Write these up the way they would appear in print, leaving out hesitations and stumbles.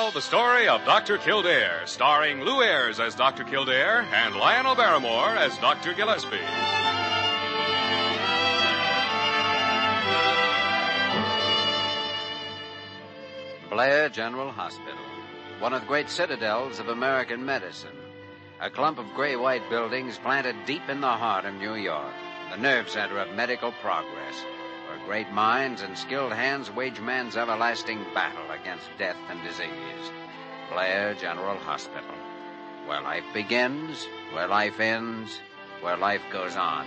now, the story of Dr. Kildare, starring Lou Ayres as Dr. Kildare and Lionel Barrymore as Dr. Gillespie. Blair General Hospital, one of the great citadels of American medicine. A clump of gray-white buildings planted deep in the heart of New York, the nerve center of medical progress, where great minds and skilled hands wage man's everlasting battle against death and disease. Blair General Hospital, where life begins, where life ends, where life goes on.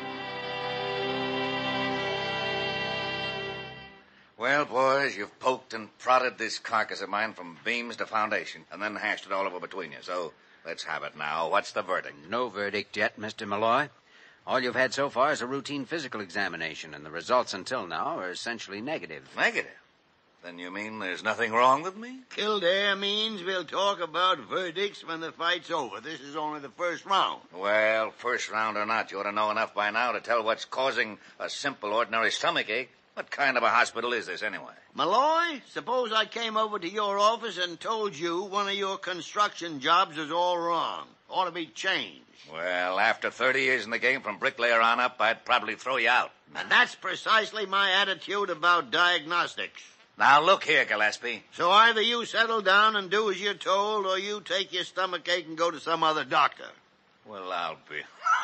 Well, boys, you've poked and prodded this carcass of mine from beams to foundation and then hashed it all over between you. So let's have it now. What's the verdict? No verdict yet, Mr. Malloy. All you've had so far is a routine physical examination, and the results until now are essentially negative. Negative? Then you mean there's nothing wrong with me? Kildare means we'll talk about verdicts when the fight's over. This is only the first round. Well, first round or not, you ought to know enough by now to tell what's causing a simple, ordinary stomachache. What kind of a hospital is this, anyway? Malloy, suppose I came over to your office and told you one of your construction jobs is all wrong. Ought to be changed. Well, after 30 years in the game from bricklayer on up, I'd probably throw you out. And that's precisely my attitude about diagnostics. Now, look here, Gillespie. So either you settle down and do as you're told, or you take your stomachache and go to some other doctor. Well, I'll be...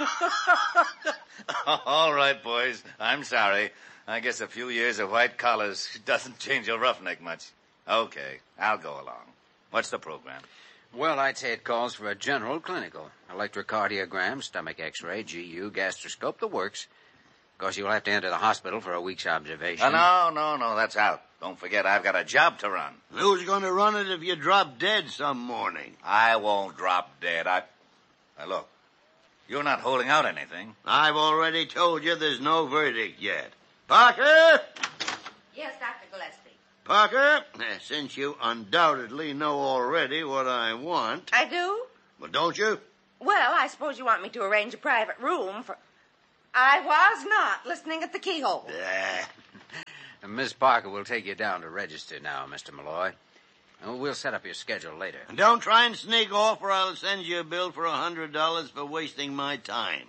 All right, boys. I'm sorry. I guess a few years of white collars doesn't change a roughneck much. Okay, I'll go along. What's the program? Well, I'd say it calls for a general clinical. Electrocardiogram, stomach x-ray, GU, gastroscope, the works. Of course, you'll have to enter the hospital for a week's observation. No, that's out. Don't forget, I've got a job to run. Who's going to run it if you drop dead some morning? I won't drop dead. Now, look, you're not holding out anything. I've already told you there's no verdict yet. Parker? Yes, Dr. Gillespie. Parker, since you undoubtedly know already what I want... I do? Well, don't you? Well, I suppose you want me to arrange a private room for... I was not listening at the keyhole. Miss Parker will take you down to register now, Mr. Malloy. And we'll set up your schedule later. And don't try and sneak off or I'll send you a bill for $100 for wasting my time.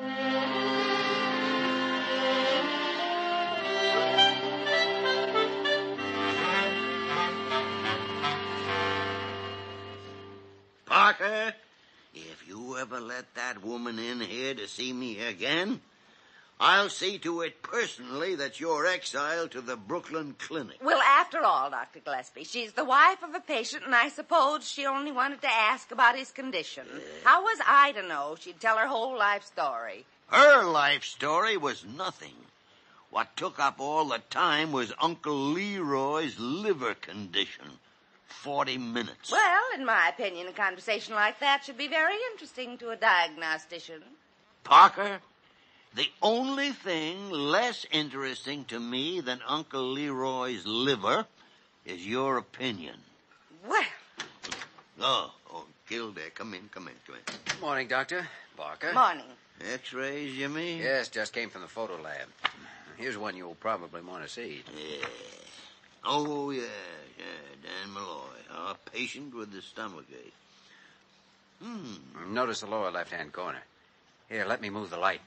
Parker, if you ever let that woman in here to see me again, I'll see to it personally that you're exiled to the Brooklyn Clinic. Well, after all, Dr. Gillespie, she's the wife of a patient, and I suppose she only wanted to ask about his condition. How was I to know she'd tell her whole life story? Her life story was nothing. What took up all the time was Uncle Leroy's liver condition. 40 minutes. Well, in my opinion, a conversation like that should be very interesting to a diagnostician. Parker, the only thing less interesting to me than Uncle Leroy's liver is your opinion. Well. Oh, Kildare, come in. Good morning, Doctor. Parker. Morning. X-rays, you mean? Yes, just came from the photo lab. Here's one you'll probably want to see. Yeah. Oh, yeah, Dan Malloy, our patient with the stomachache. Notice the lower left-hand corner. Here, let me move the light.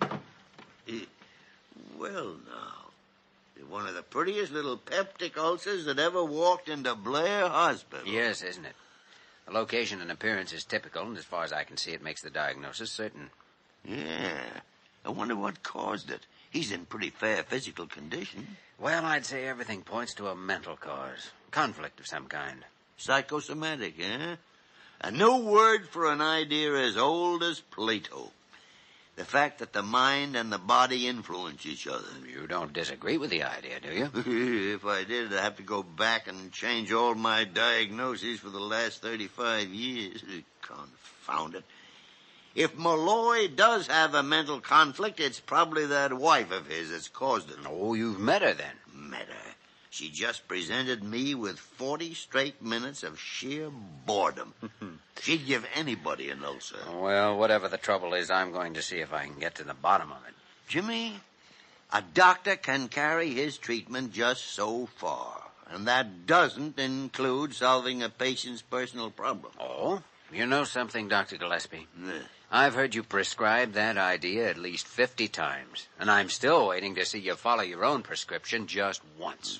Well, now, one of the prettiest little peptic ulcers that ever walked into Blair Hospital. Yes, isn't it? The location and appearance is typical, and as far as I can see, it makes the diagnosis certain. Yeah. I wonder what caused it. He's in pretty fair physical condition. Well, I'd say everything points to a mental cause. Conflict of some kind. Psychosomatic, eh? A new word for an idea as old as Plato. The fact that the mind and the body influence each other. You don't disagree with the idea, do you? If I did, I'd have to go back and change all my diagnoses for the last 35 years. Confound it. If Malloy does have a mental conflict, it's probably that wife of his that's caused it. Oh, you've met her then? Met her. She just presented me with 40 straight minutes of sheer boredom. She'd give anybody an ulcer. Well, whatever the trouble is, I'm going to see if I can get to the bottom of it. Jimmy, a doctor can carry his treatment just so far. And that doesn't include solving a patient's personal problem. Oh? You know something, Dr. Gillespie? Yeah. I've heard you prescribe that idea at least 50 times, and I'm still waiting to see you follow your own prescription just once.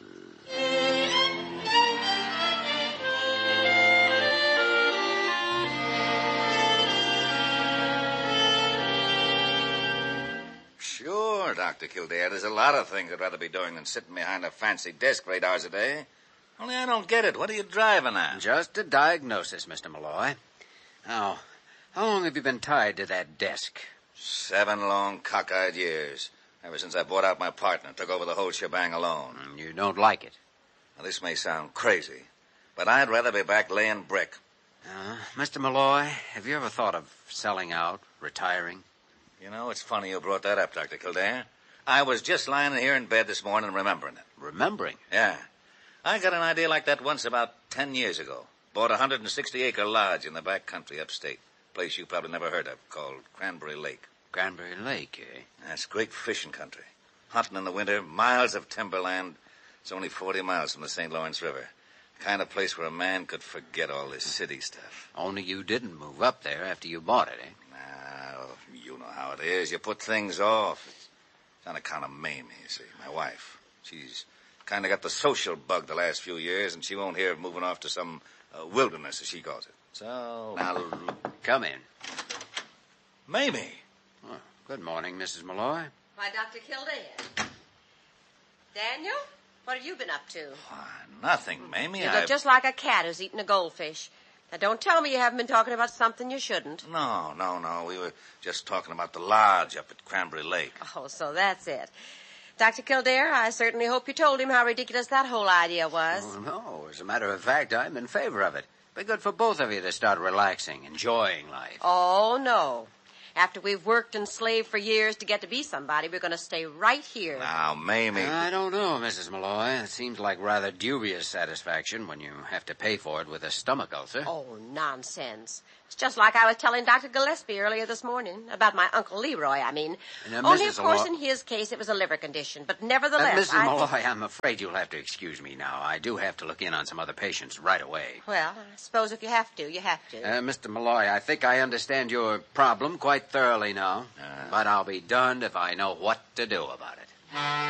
Sure, Dr. Kildare. There's a lot of things I'd rather be doing than sitting behind a fancy desk for 8 hours a day. Only I don't get it. What are you driving at? Just a diagnosis, Mr. Malloy. Now, how long have you been tied to that desk? 7 long, cockeyed years. Ever since I bought out my partner, took over the whole shebang alone. You don't like it. Now, this may sound crazy, but I'd rather be back laying brick. Mr. Malloy, have you ever thought of selling out, retiring? You know, it's funny you brought that up, Dr. Kildare. I was just lying here in bed this morning remembering it. Remembering? Yeah. I got an idea like that once about 10 years ago. Bought a 160-acre lodge in the back country upstate. Place you probably never heard of, called Cranberry Lake. Cranberry Lake, eh? That's great fishing country. Hunting in the winter, miles of timberland. It's only 40 miles from the St. Lawrence River. The kind of place where a man could forget all this city stuff. Only you didn't move up there after you bought it, eh? Now, you know how it is. You put things off. It's on account of Mamie, you see, my wife. She's kind of got the social bug the last few years, and she won't hear of moving off to some wilderness, as she calls it. So, now, Come in. Mamie. Oh, good morning, Mrs. Malloy. Why, Dr. Kildare. Daniel, what have you been up to? Why, nothing, Mamie. You look just like a cat who's eating a goldfish. Now, don't tell me you haven't been talking about something you shouldn't. No. We were just talking about the lodge up at Cranberry Lake. Oh, so that's it. Dr. Kildare, I certainly hope you told him how ridiculous that whole idea was. Oh, no. As a matter of fact, I'm in favor of it. Be good for both of you to start relaxing, enjoying life. Oh, no. After we've worked and slaved for years to get to be somebody, we're going to stay right here. Now, Mamie. I don't know, Mrs. Malloy. It seems like rather dubious satisfaction when you have to pay for it with a stomach ulcer. Oh, nonsense. It's just like I was telling Dr. Gillespie earlier this morning. About my Uncle Leroy, I mean. Only, of course, in his case, it was a liver condition. But nevertheless, Mrs. Malloy, I'm afraid you'll have to excuse me now. I do have to look in on some other patients right away. Well, I suppose if you have to, you have to. Mr. Malloy, I think I understand your problem quite thoroughly now. But I'll be darned if I know what to do about it.